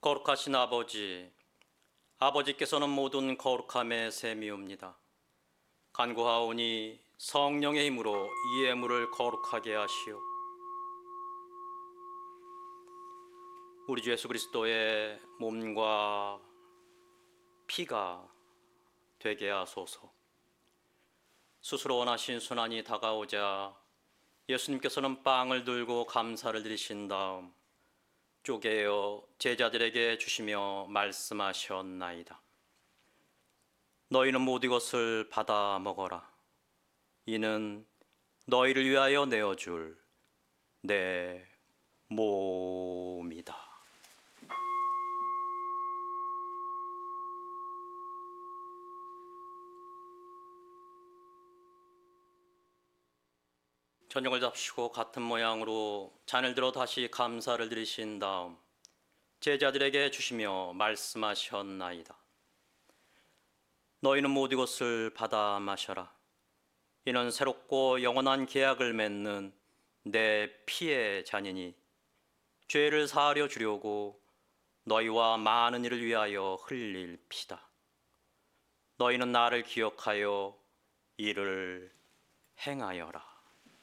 거룩하신 아버지, 아버지께서는 모든 거룩함의 셈이옵니다. 간구하오니 성령의 힘으로 이 예물을 거룩하게 하시오. 우리 주 예수 그리스도의 몸과 피가 되게 하소서. 스스로 원하신 순환이 다가오자 예수님께서는 빵을 들고 감사를 드리신 다음 쪼개어 제자들에게 주시며 말씀하셨나이다. 너희는 모두 이것을 받아 먹어라. 이는 너희를 위하여 내어줄 내 몸이다. 저녁을 잡수고 같은 모양으로 잔을 들어 다시 감사를 드리신 다음 제자들에게 주시며 말씀하셨나이다. 너희는 모두 이것을 받아 마셔라. 이는 새롭고 영원한 계약을 맺는 내 피의 잔이니 죄를 사하려 주려고 너희와 많은 이를 위하여 흘릴 피다. 너희는 나를 기억하여 이를 행하여라.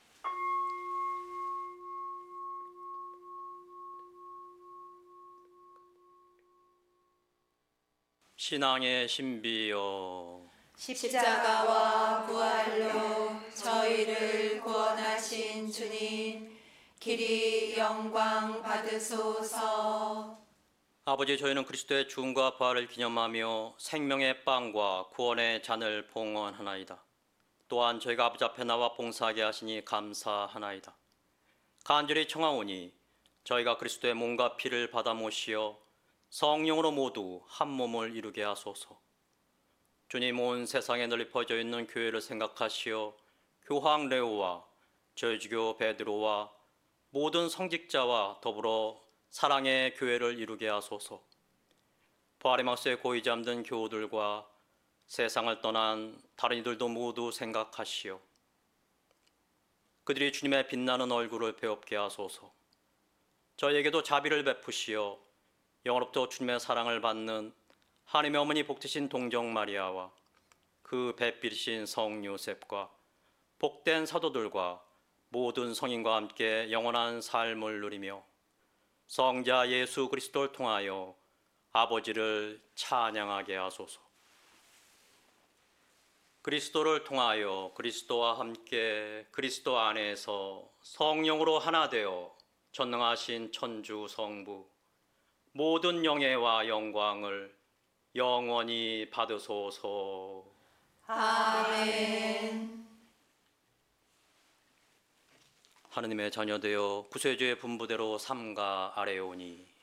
신앙의 신비여, 십자가와 부활로 저희를 구원하신 주님, 길이 영광 받으소서. 아버지, 저희는 그리스도의 죽음과 부활을 기념하며 생명의 빵과 구원의 잔을 봉헌하나이다. 또한 저희가 아버지 앞에 나와 봉사하게 하시니 감사하나이다. 간절히 청하오니 저희가 그리스도의 몸과 피를 받아 모시어 성령으로 모두 한 몸을 이루게 하소서. 주님, 온 세상에 널리 퍼져 있는 교회를 생각하시어 교황 레오와 저희 주교 베드로와 모든 성직자와 더불어 사랑의 교회를 이루게 하소서. 부활의 막수에 고이 잠든 교우들과 세상을 떠난 다른 이들도 모두 생각하시어 그들이 주님의 빛나는 얼굴을 배웁게 하소서. 저희에게도 자비를 베푸시어 영원부터 주님의 사랑을 받는 하나님의 어머니 복되신 동정 마리아와 그 배필이신 성 요셉과 복된 사도들과 모든 성인과 함께 영원한 삶을 누리며 성자 예수 그리스도를 통하여 아버지를 찬양하게 하소서. 그리스도를 통하여 그리스도와 함께 그리스도 안에서 성령으로 하나 되어 전능하신 천주 성부 모든 영예와 영광을 영원히 받으소서. 아멘. 하느님의 자녀되어 구세주의 분부대로 삼가 아뢰오니